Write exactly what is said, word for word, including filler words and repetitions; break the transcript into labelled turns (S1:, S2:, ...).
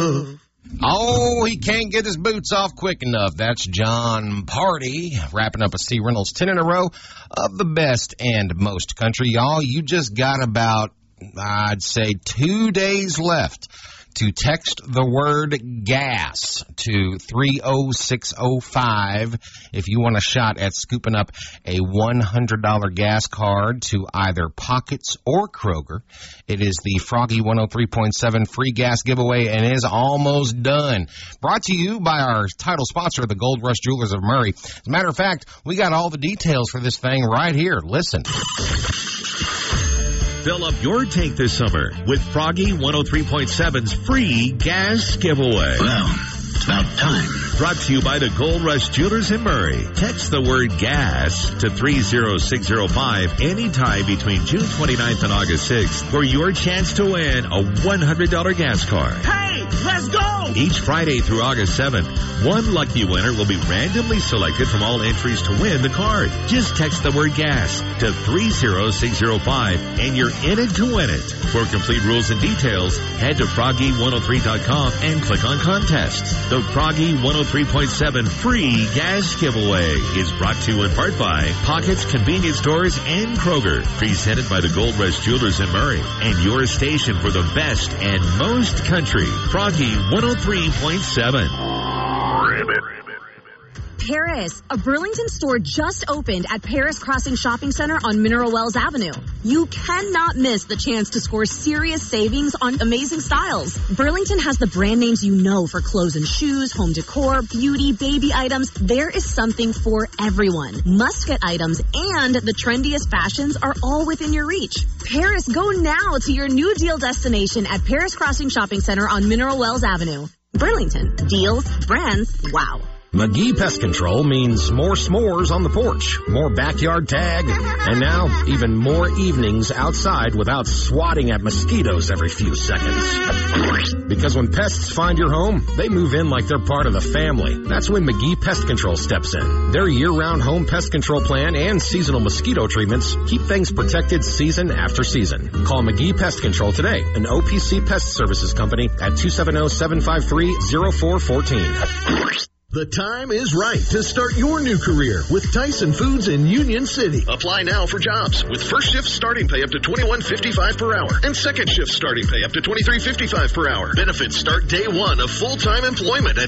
S1: love.
S2: Oh, he can't get his boots off quick enough. That's John Party, wrapping up a C. Reynolds ten in a row of the best and most country. Y'all, you just got about, I'd say, two days left to text the word gas to three oh six oh five if you want a shot at scooping up a one hundred dollars gas card to either Pockets or Kroger. It is the Froggy one oh three point seven free gas giveaway and is almost done. Brought to you by our title sponsor, the Gold Rush Jewelers of Murray. As a matter of fact, we got all the details for this thing right here. Listen.
S3: Fill up your tank this summer with Froggy one oh three point seven's free gas giveaway.
S1: Well, it's about time.
S3: Brought to you by the Gold Rush Jewelers in Murray. Text the word gas to three oh six oh five anytime between June twenty-ninth and August sixth for your chance to win a one hundred dollars gas card.
S4: Hey, let's go!
S3: Each Friday through August seventh, one lucky winner will be randomly selected from all entries to win the card. Just text the word gas to three oh six oh five and you're in it to win it. For complete rules and details, head to froggy one oh three dot com and click on contests. The Froggy one oh three point seven free gas giveaway is brought to you in part by Pockets Convenience Stores and Kroger. Presented by the Gold Rush Jewelers in Murray and your station for the best and most country. Froggy one oh three point seven.
S5: Paris. A Burlington store just opened at Paris Crossing Shopping Center on Mineral Wells Avenue. You cannot miss the chance to score serious savings on amazing styles. Burlington has the brand names you know for clothes and shoes, home decor, beauty, baby items. There is something for everyone. Must-get items and the trendiest fashions are all within your reach. Paris, go now to your new deal destination at Paris Crossing Shopping Center on Mineral Wells Avenue. Burlington. Deals, brands, wow.
S6: McGee Pest Control means more s'mores on the porch, more backyard tag, and now even more evenings outside without swatting at mosquitoes every few seconds. Because when pests find your home, they move in like they're part of the family. That's when McGee Pest Control steps in. Their year-round home pest control plan and seasonal mosquito treatments keep things protected season after season. Call McGee Pest Control today, an O P C Pest Services company at two seven zero, seven five three, zero four one four.
S7: The time is right to start your new career with Tyson Foods in Union City. Apply now for jobs with first shift starting pay up to twenty-one fifty-five per hour and second shift starting pay up to twenty-three fifty-five per hour. Benefits start day one of full-time employment at